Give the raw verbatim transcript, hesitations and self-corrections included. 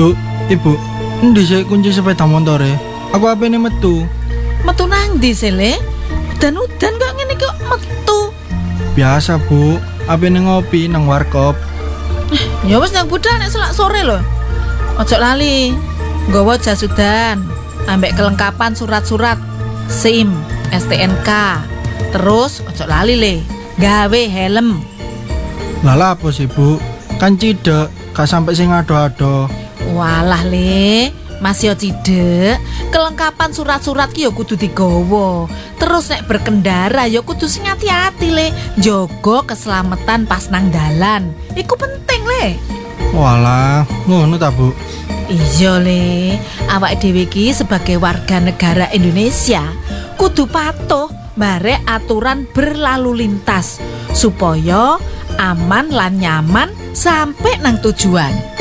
Bu, Ibu, endi sih kunci sepeda motore? Aku apene metu. Metu nang ndi sih, Le? Udan-udan kok ngene kok metu. Biasa, Bu. Apene ngopi nang warkop. Ya wis nang budal nek selak sore lho. Ojo lali. Nggawa jas udan, ambek kelengkapan surat-surat SIM, S T N K. Terus ojo lali, Le. Gawe helm. Lah apa sih, Bu? Kan cidek, gak sampai sing ado-ado. Walah, Le. Mas yo cidek, kelengkapan surat-surat ki yo kudu digawa. Terus nek berkendara yo kudu sing hati-hati, Le. Jaga keselamatan pas nang dalan. Iku penting, Le. Walah, ngono ta, Bu? Iya, Le. Awake dhewe ki sebagai warga negara Indonesia kudu patuh barek aturan berlalu lintas supaya aman lan nyaman sampai nang tujuan.